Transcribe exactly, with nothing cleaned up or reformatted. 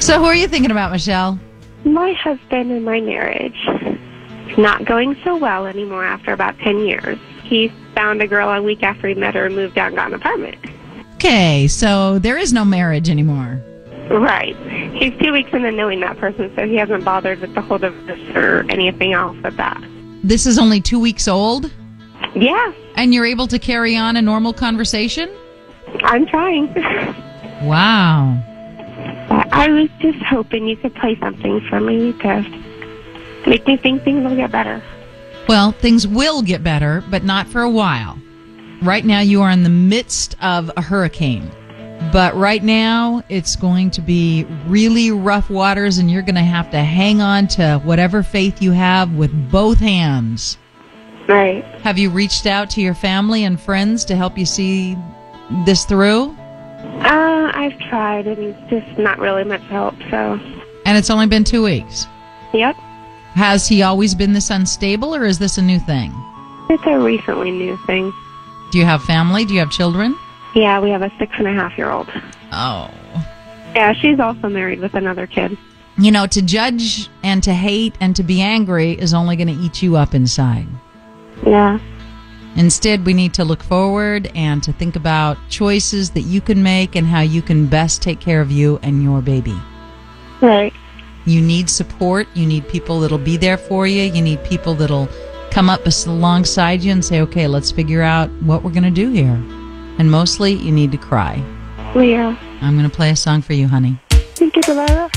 So who are you thinking about, Michelle? My husband and my marriage. It's not going so well anymore after about ten years. He found a girl a week after he met her and moved out and got an apartment. Okay, so there is no marriage anymore. Right. He's two weeks into knowing that person, so he hasn't bothered with the whole divorce or anything else with that. This is only two weeks old? Yeah. And you're able to carry on a normal conversation? I'm trying. Wow. But I was just hoping you could play something for me to make me think things will get better. Well, things will get better, but not for a while. Right now you are in the midst of a hurricane. But right now it's going to be really rough waters, and you're going to have to hang on to whatever faith you have with both hands. Right. Have you reached out to your family and friends to help you see this through? Uh, I've tried, and it's just not really much help, so... And it's only been two weeks? Yep. Has he always been this unstable, or is this a new thing? It's a recently new thing. Do you have family? Do you have children? Yeah, we have a six-and-a-half-year-old. Oh. Yeah, she's also married with another kid. You know, to judge and to hate and to be angry is only going to eat you up inside. Yeah. Instead, we need to look forward and to think about choices that you can make and how you can best take care of you and your baby. Right. You need support. You need people that'll be there for you. You need people that'll come up alongside you and say, okay, let's figure out what we're going to do here. And mostly, you need to cry. Yeah. I'm going to play a song for you, honey. Thank you, Delilah.